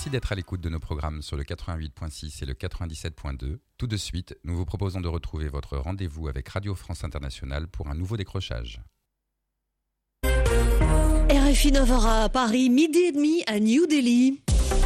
Merci d'être à l'écoute de nos programmes sur le 88.6 et le 97.2. Tout de suite, nous vous proposons de retrouver votre rendez-vous avec Radio France Internationale pour un nouveau décrochage. RFI 9h à Paris, midi et demi à New Delhi.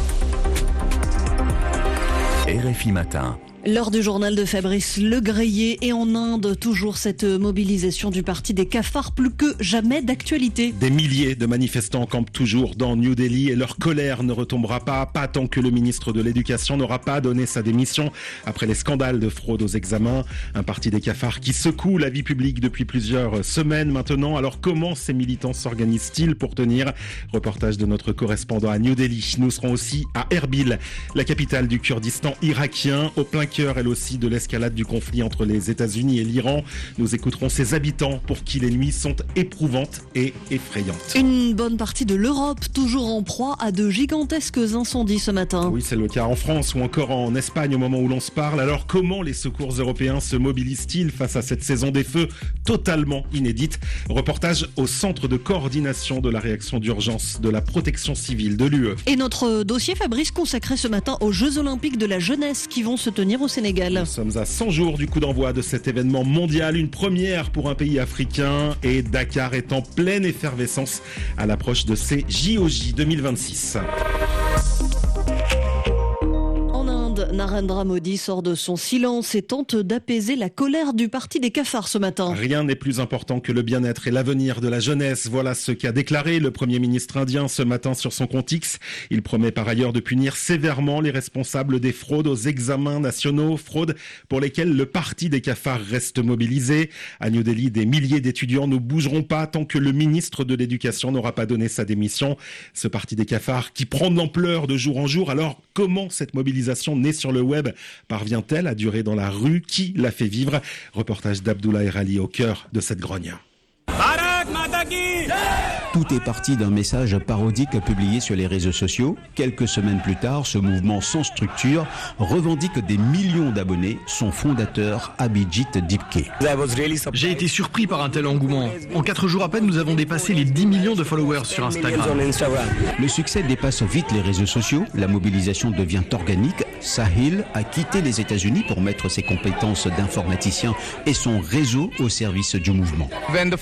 RFI Matin. L'heure du journal de Fabrice Legreillé et en Inde, toujours cette mobilisation du parti des cafards plus que jamais d'actualité. Des milliers de manifestants campent toujours dans New Delhi et leur colère ne retombera pas tant que le ministre de l'Éducation n'aura pas donné sa démission après les scandales de fraude aux examens. Un parti des cafards qui secoue la vie publique depuis plusieurs semaines maintenant. Alors comment ces militants s'organisent-ils pour tenir ? Reportage de notre correspondant à New Delhi. Nous serons aussi à Erbil, la capitale du Kurdistan irakien, au plein cœur elle aussi de l'escalade du conflit entre les États-Unis et l'Iran. Nous écouterons ses habitants pour qui les nuits sont éprouvantes et effrayantes. Une bonne partie de l'Europe toujours en proie à de gigantesques incendies ce matin. Oui, c'est le cas en France ou encore en Espagne au moment où l'on se parle. Alors comment les secours européens se mobilisent-ils face à cette saison des feux totalement inédite ? Reportage au centre de coordination de la réaction d'urgence de la protection civile de l'UE. Et notre dossier Fabrice consacré ce matin aux Jeux Olympiques de la jeunesse qui vont se tenir au Sénégal. Nous sommes à 100 jours du coup d'envoi de cet événement mondial, une première pour un pays africain et Dakar est en pleine effervescence à l'approche de ces JOJ 2026. Narendra Modi sort de son silence et tente d'apaiser la colère du parti des cafards ce matin. Rien n'est plus important que le bien-être et l'avenir de la jeunesse. Voilà ce qu'a déclaré le Premier ministre indien ce matin sur son compte X. Il promet par ailleurs de punir sévèrement les responsables des fraudes aux examens nationaux, fraudes pour lesquelles le parti des cafards reste mobilisé. À New Delhi, des milliers d'étudiants ne bougeront pas tant que le ministre de l'Éducation n'aura pas donné sa démission. Ce parti des cafards qui prend de l'ampleur de jour en jour. Alors, comment cette mobilisation née sur le web parvient-elle à durer dans la rue ? Qui la fait vivre ? Reportage d'Abdullah Erali au cœur de cette grogne. Tout est parti d'un message parodique publié sur les réseaux sociaux. Quelques semaines plus tard, ce mouvement sans structure revendique des millions d'abonnés. Son fondateur, Abhijit Dipke. J'ai été surpris par un tel engouement. En 4 jours à peine, nous avons dépassé les 10 millions de followers sur Instagram. Le succès dépasse vite les réseaux sociaux. La mobilisation devient organique. Sahil a quitté les États-Unis pour mettre ses compétences d'informaticien et son réseau au service du mouvement.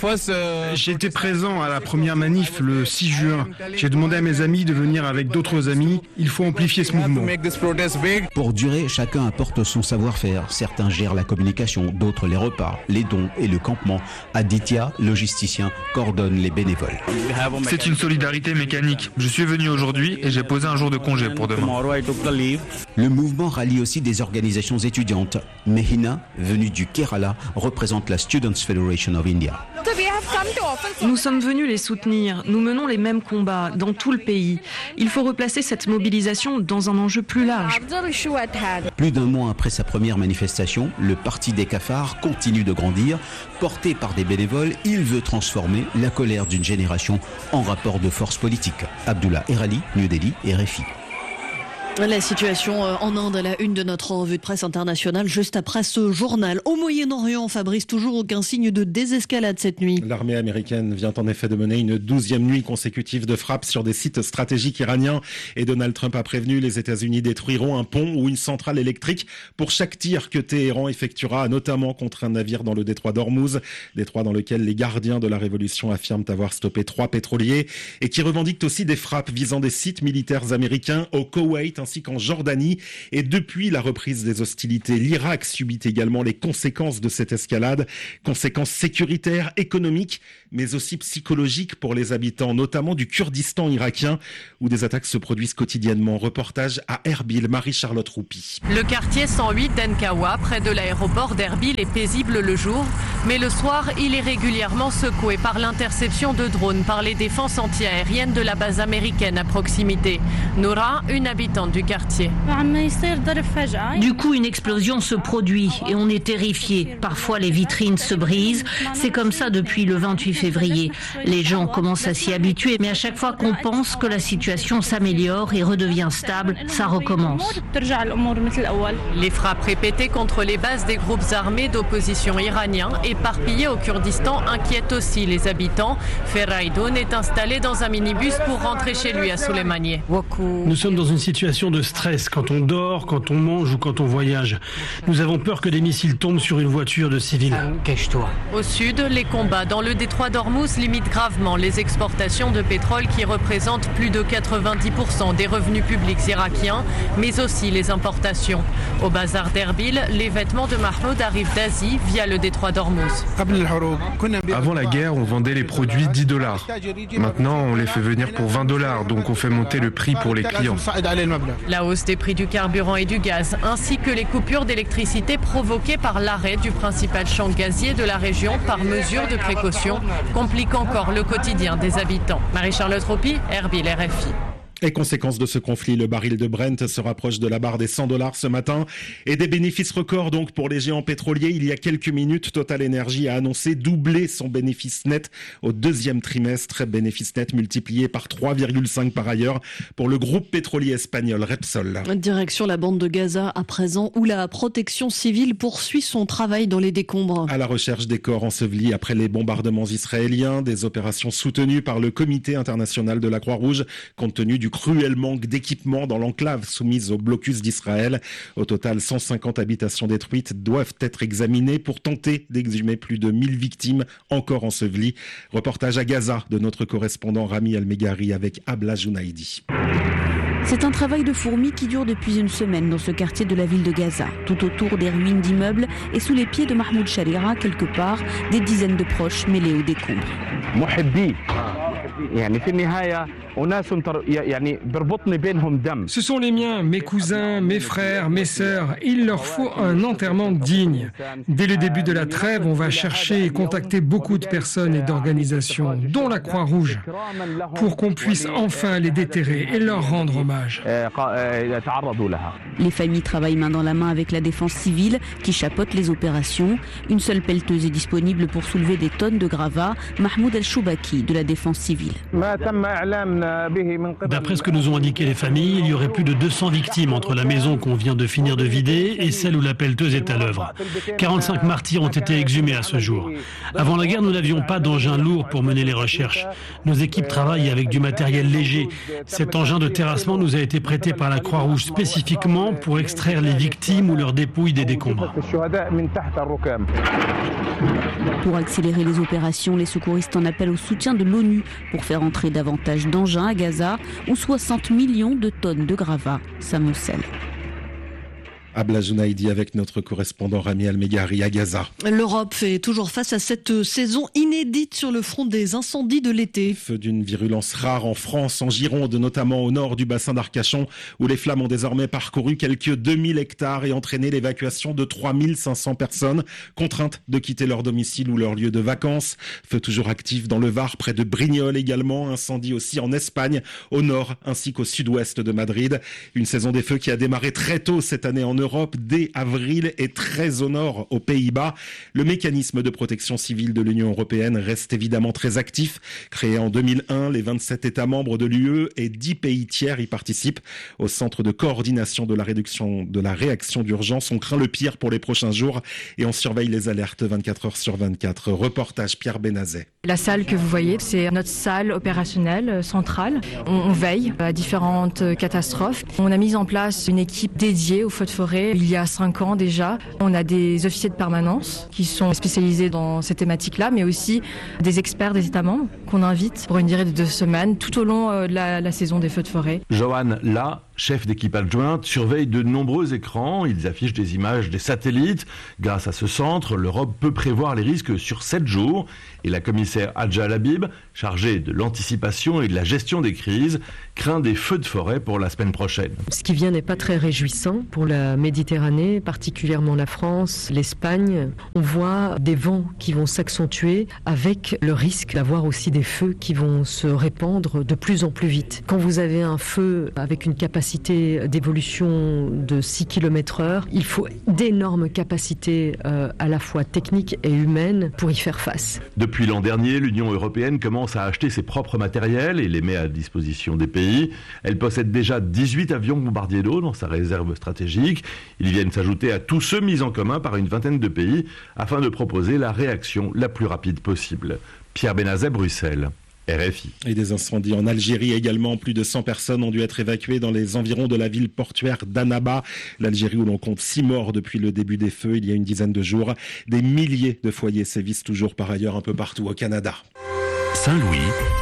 J'ai été présent à la première manif le 6 juin. J'ai demandé à mes amis de venir avec d'autres amis. Il faut amplifier ce mouvement. Pour durer, chacun apporte son savoir-faire. Certains gèrent la communication, d'autres les repas, les dons et le campement. Aditya, logisticien, coordonne les bénévoles. C'est une solidarité mécanique. Je suis venu aujourd'hui et j'ai posé un jour de congé pour demain. Le mouvement rallie aussi des organisations étudiantes. Mehina, venue du Kerala, représente la Students' Federation of India. Nous sommes venus les soutenir. Nous menons les mêmes combats dans tout le pays. Il faut replacer cette mobilisation dans un enjeu plus large. Plus d'un mois après sa première manifestation, le parti des cafards continue de grandir. Porté par des bénévoles, il veut transformer la colère d'une génération en rapport de force politique. Abdullah Erali, New Delhi, RFI. La situation en Inde à la une de notre revue de presse internationale juste après ce journal. Au Moyen-Orient, Fabrice, toujours aucun signe de désescalade cette nuit. L'armée américaine vient en effet de mener une 12e nuit consécutive de frappes sur des sites stratégiques iraniens et Donald Trump a prévenu les États-Unis détruiront un pont ou une centrale électrique pour chaque tir que Téhéran effectuera, notamment contre un navire dans le détroit d'Ormuz, détroit dans lequel les gardiens de la révolution affirment avoir stoppé 3 pétroliers et qui revendiquent aussi des frappes visant des sites militaires américains au Koweït ainsi qu'en Jordanie. Et depuis la reprise des hostilités, l'Irak subit également les conséquences de cette escalade, conséquences sécuritaires, économiques, mais aussi psychologiques pour les habitants, notamment du Kurdistan irakien, où des attaques se produisent quotidiennement. Reportage à Erbil, Marie-Charlotte Roupi. Le quartier 108 d'Enkawa, près de l'aéroport d'Erbil, est paisible le jour, mais le soir, il est régulièrement secoué par l'interception de drones par les défenses antiaériennes de la base américaine à proximité. Noura, une habitante du quartier. Du coup, une explosion se produit et on est terrifié. Parfois, les vitrines se brisent. C'est comme ça depuis le 28 février. Les gens commencent à s'y habituer, mais à chaque fois qu'on pense que la situation s'améliore et redevient stable, ça recommence. Les frappes répétées contre les bases des groupes armés d'opposition iraniens éparpillés au Kurdistan inquiètent aussi les habitants. Ferraidoun est installé dans un minibus pour rentrer chez lui à Souleymaniye. Nous sommes dans une situation de stress quand on dort, quand on mange ou quand on voyage. Nous avons peur que des missiles tombent sur une voiture de civils. Au sud, les combats dans le détroit d'Ormuz limitent gravement les exportations de pétrole qui représentent plus de 90% des revenus publics irakiens, mais aussi les importations. Au bazar d'Erbil, les vêtements de Mahmoud arrivent d'Asie via le détroit d'Ormuz. Avant la guerre, on vendait les produits $10. Maintenant, on les fait venir pour $20, donc on fait monter le prix pour les clients. La hausse des prix du carburant et du gaz, ainsi que les coupures d'électricité provoquées par l'arrêt du principal champ gazier de la région par mesure de précaution, compliquent encore le quotidien des habitants. Marie-Charlotte Ropi, Erbil, RFI. Et conséquence de ce conflit, le baril de Brent se rapproche de la barre des $100 ce matin et des bénéfices records donc pour les géants pétroliers. Il y a quelques minutes, Total Energy a annoncé doubler son bénéfice net au deuxième trimestre, bénéfice net multiplié par 3,5 par ailleurs pour le groupe pétrolier espagnol Repsol. Direction la bande de Gaza à présent où la protection civile poursuit son travail dans les décombres. À la recherche des corps ensevelis après les bombardements israéliens, des opérations soutenues par le Comité international de la Croix-Rouge compte tenu du cruel manque d'équipement dans l'enclave soumise au blocus d'Israël. Au total, 150 habitations détruites doivent être examinées pour tenter d'exhumer plus de 1000 victimes encore ensevelies. Reportage à Gaza de notre correspondant Rami Al-Meghari avec Abla Jounaidi. C'est un travail de fourmi qui dure depuis une semaine dans ce quartier de la ville de Gaza. Tout autour des ruines d'immeubles et sous les pieds de Mahmoud Shalira, quelque part, des dizaines de proches mêlés aux décombres. Ce sont les miens, mes cousins, mes frères, mes sœurs. Il leur faut un enterrement digne. Dès le début de la trêve, on va chercher et contacter beaucoup de personnes et d'organisations, dont la Croix-Rouge, pour qu'on puisse enfin les déterrer et leur rendre hommage. Les familles travaillent main dans la main avec la défense civile qui chapeaute les opérations. Une seule pelleteuse est disponible pour soulever des tonnes de gravats. Mahmoud El-Choubaki de la défense civile. D'après ce que nous ont indiqué les familles, il y aurait plus de 200 victimes entre la maison qu'on vient de finir de vider et celle où la pelleteuse est à l'œuvre. 45 martyrs ont été exhumés à ce jour. Avant la guerre, nous n'avions pas d'engin lourd pour mener les recherches. Nos équipes travaillent avec du matériel léger. Cet engin de terrassement nous a été prêté par la Croix-Rouge spécifiquement pour extraire les victimes ou leurs dépouilles des décombres. Pour accélérer les opérations, les secouristes en appellent au soutien de l'ONU pour faire entrer davantage d'engins à Gaza où 60 millions de tonnes de gravats s'amoncellent. Abla Jounaidi avec notre correspondant Rami Al-Meghari à Gaza. L'Europe fait toujours face à cette saison inédite sur le front des incendies de l'été. Feu d'une virulence rare en France, en Gironde, notamment au nord du bassin d'Arcachon, où les flammes ont désormais parcouru quelques 2000 hectares et entraîné l'évacuation de 3500 personnes, contraintes de quitter leur domicile ou leur lieu de vacances. Feu toujours actif dans le Var, près de Brignoles également. Incendie aussi en Espagne, au nord ainsi qu'au sud-ouest de Madrid. Une saison des feux qui a démarré très tôt cette année en Europe, dès avril, et très au nord, aux Pays-Bas. Le mécanisme de protection civile de l'Union européenne reste évidemment très actif. Créé en 2001, les 27 États membres de l'UE et 10 pays tiers y participent. Au centre de coordination de la réaction d'urgence, on craint le pire pour les prochains jours et on surveille les alertes 24 heures sur 24. Reportage Pierre Benazet. La salle que vous voyez, c'est notre salle opérationnelle centrale. On veille à différentes catastrophes. On a mis en place une équipe dédiée aux feux de forêt il y a 5 ans déjà. On a des officiers de permanence qui sont spécialisés dans ces thématiques-là, mais aussi des experts des États membres qu'on invite pour une durée de 2 semaines tout au long de la saison des feux de forêt. Johan La, chef d'équipe adjointe, surveille de nombreux écrans. Ils affichent des images des satellites. Grâce à ce centre, l'Europe peut prévoir les risques sur 7 jours. Et la commissaire Adja Labib, chargée de l'anticipation et de la gestion des crises, craint des feux de forêt pour la semaine prochaine. Ce qui vient n'est pas très réjouissant pour la Méditerranée, particulièrement la France, l'Espagne. On voit des vents qui vont s'accentuer avec le risque d'avoir aussi des des feux qui vont se répandre de plus en plus vite. Quand vous avez un feu avec une capacité d'évolution de 6 km/h, il faut d'énormes capacités à la fois techniques et humaines pour y faire face. Depuis l'an dernier, l'Union européenne commence à acheter ses propres matériels et les met à disposition des pays. Elle possède déjà 18 avions bombardiers d'eau dans sa réserve stratégique. Ils viennent s'ajouter à tous ceux mis en commun par une vingtaine de pays afin de proposer la réaction la plus rapide possible. Pierre Benazet, Bruxelles. RFI. Et des incendies en Algérie également. Plus de 100 personnes ont dû être évacuées dans les environs de la ville portuaire d'Annaba. L'Algérie où l'on compte 6 morts depuis le début des feux il y a une dizaine de jours. Des milliers de foyers sévissent toujours par ailleurs un peu partout au Canada. Saint-Louis,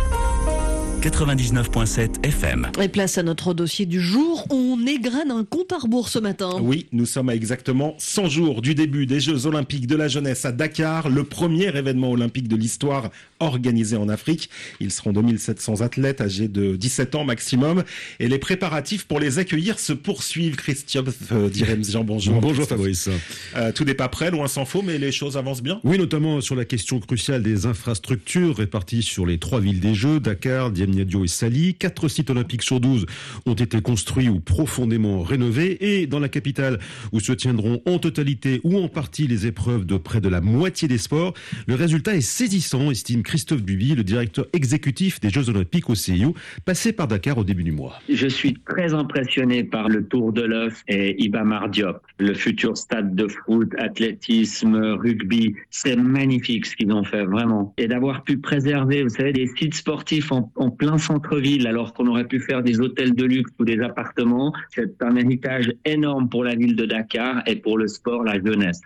99.7 FM. Et place à notre dossier du jour. On égrène un compte à rebours ce matin. Oui, nous sommes à exactement 100 jours du début des Jeux Olympiques de la jeunesse à Dakar, le premier événement olympique de l'histoire organisé en Afrique. Ils seront 2700 athlètes âgés de 17 ans maximum et les préparatifs pour les accueillir se poursuivent. Christophe Diremzian, bonjour. Bonjour Fabrice. Tout n'est pas prêt, loin s'en faut, mais les choses avancent bien. Oui, notamment sur la question cruciale des infrastructures réparties sur les 3 villes des Jeux, Dakar, Diamniadio et Sali. 4 sites olympiques sur 12 ont été construits ou profondément rénovés. Et dans la capitale, où se tiendront en totalité ou en partie les épreuves de près de la moitié des sports, le résultat est saisissant, estime Christophe Duby, le directeur exécutif des Jeux Olympiques au CIO, passé par Dakar au début du mois. Je suis très impressionné par le Tour de l'œuf et Iba Mar Diop, le futur stade de foot, athlétisme, rugby. C'est magnifique ce qu'ils ont fait, vraiment. Et d'avoir pu préserver, vous savez, des sites sportifs en plein centre-ville, alors qu'on aurait pu faire des hôtels de luxe ou des appartements. C'est un héritage énorme pour la ville de Dakar et pour le sport, la jeunesse.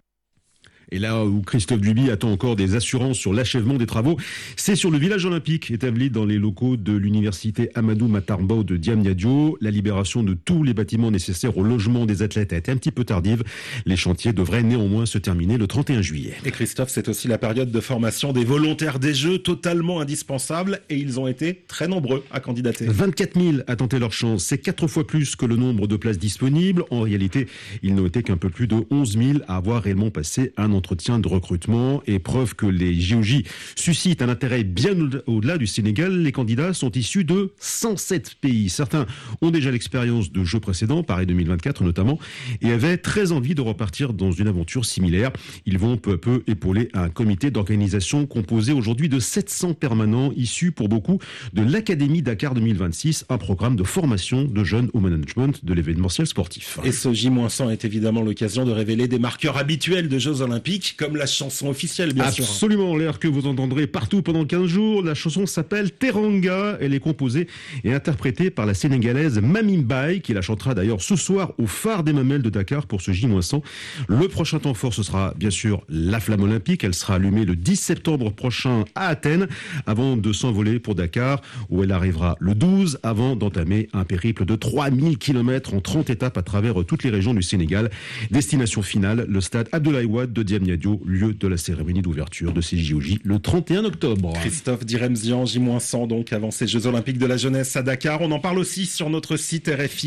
Et là où Christophe Duby attend encore des assurances sur l'achèvement des travaux, c'est sur le village olympique établi dans les locaux de l'université Amadou Mahtar de Diamniadio. La libération de tous les bâtiments nécessaires au logement des athlètes a été un petit peu tardive. Les chantiers devraient néanmoins se terminer le 31 juillet. Et Christophe, c'est aussi la période de formation des volontaires des Jeux, totalement indispensable, et ils ont été très nombreux à candidater. 24 000 à tenter leur chance, c'est 4 fois plus que le nombre de places disponibles. En réalité, ils n'ont été qu'un peu plus de 11 000 à avoir réellement passé un entretien de recrutement, et preuve que les JOJ suscitent un intérêt bien au-delà du Sénégal. Les candidats sont issus de 107 pays. Certains ont déjà l'expérience de jeux précédents, Paris 2024 notamment, et avaient très envie de repartir dans une aventure similaire. Ils vont peu à peu épauler un comité d'organisation composé aujourd'hui de 700 permanents issus pour beaucoup de l'Académie Dakar 2026, un programme de formation de jeunes au management de l'événementiel sportif. Et ce J-100 est évidemment l'occasion de révéler des marqueurs habituels de Jeux Olympiques, comme la chanson officielle, bien sûr. Absolument, l'air que vous entendrez partout pendant 15 jours. La chanson s'appelle Teranga. Elle est composée et interprétée par la Sénégalaise Mami Mbaye, qui la chantera d'ailleurs ce soir au phare des Mamelles de Dakar pour ce J-100. Le prochain temps fort, ce sera bien sûr la flamme olympique. Elle sera allumée le 10 septembre prochain à Athènes, avant de s'envoler pour Dakar, où elle arrivera le 12, avant d'entamer un périple de 3000 km en 30 étapes à travers toutes les régions du Sénégal. Destination finale, le stade Abdoulaye Wade de Diamniadio, lieu de la cérémonie d'ouverture de ces JOJ le 31 octobre. Christophe Diremzian, J-100 donc avant ces Jeux Olympiques de la jeunesse à Dakar. On en parle aussi sur notre site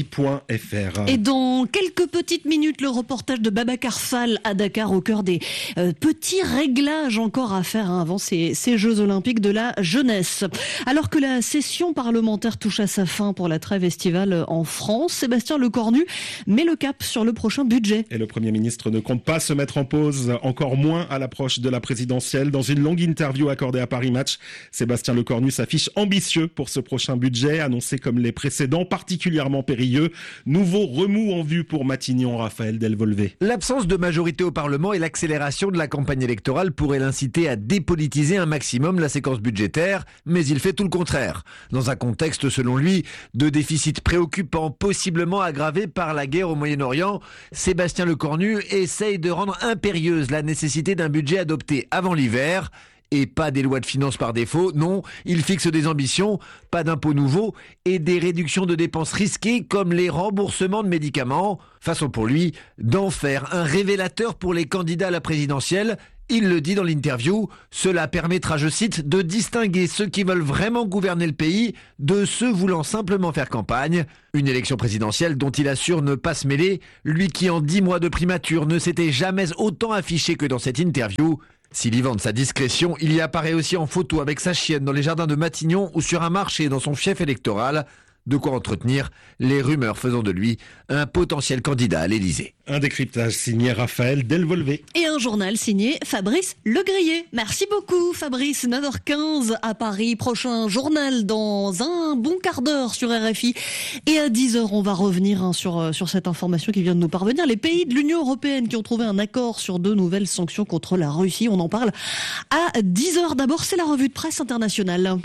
rfi.fr. Et dans quelques petites minutes, le reportage de Babacar Fall à Dakar, au cœur des petits réglages encore à faire avant ces Jeux Olympiques de la jeunesse. Alors que la session parlementaire touche à sa fin pour la trêve estivale en France, Sébastien Lecornu met le cap sur le prochain budget. Et le Premier ministre ne compte pas se mettre en pause, encore moins à l'approche de la présidentielle. Dans une longue interview accordée à Paris Match, Sébastien Lecornu s'affiche ambitieux pour ce prochain budget, annoncé comme les précédents, particulièrement périlleux. Nouveau remous en vue pour Matignon, Raphaël Delvolvé. L'absence de majorité au Parlement et l'accélération de la campagne électorale pourraient l'inciter à dépolitiser un maximum la séquence budgétaire, mais il fait tout le contraire. Dans un contexte, selon lui, de déficit préoccupant, possiblement aggravé par la guerre au Moyen-Orient, Sébastien Lecornu essaye de rendre impérieuse la nécessité d'un budget adopté avant l'hiver. Et pas des lois de finances par défaut, non, il fixe des ambitions, pas d'impôts nouveaux et des réductions de dépenses risquées comme les remboursements de médicaments. Façon pour lui d'en faire un révélateur pour les candidats à la présidentielle. Il le dit dans l'interview, cela permettra, je cite, de distinguer ceux qui veulent vraiment gouverner le pays de ceux voulant simplement faire campagne. Une élection présidentielle dont il assure ne pas se mêler, lui qui en 10 mois de primature ne s'était jamais autant affiché que dans cette interview. S'il y vante sa discrétion, il y apparaît aussi en photo avec sa chienne dans les jardins de Matignon ou sur un marché dans son fief électoral. De quoi entretenir les rumeurs faisant de lui un potentiel candidat à l'Élysée. Un décryptage signé Raphaël Delvolvé. Et un journal signé Fabrice Legrier. Merci beaucoup Fabrice, 9h15 à Paris. Prochain journal dans un bon quart d'heure sur RFI. Et à 10h, on va revenir sur cette information qui vient de nous parvenir. Les pays de l'Union européenne qui ont trouvé un accord sur 2 nouvelles sanctions contre la Russie. On en parle à 10h. D'abord, c'est la revue de presse internationale.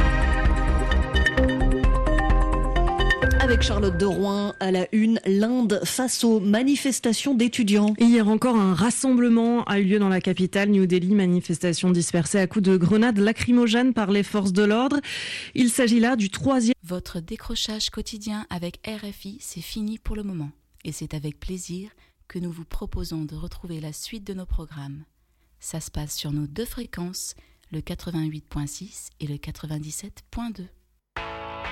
Avec Charlotte de Rouen à la une, l'Inde face aux manifestations d'étudiants. Hier encore, un rassemblement a eu lieu dans la capitale, New Delhi. Manifestation dispersée à coups de grenades lacrymogènes par les forces de l'ordre. Il s'agit là du 3e. Votre décrochage quotidien avec RFI, c'est fini pour le moment. Et c'est avec plaisir que nous vous proposons de retrouver la suite de nos programmes. Ça se passe sur nos 2 fréquences, le 88.6 et le 97.2.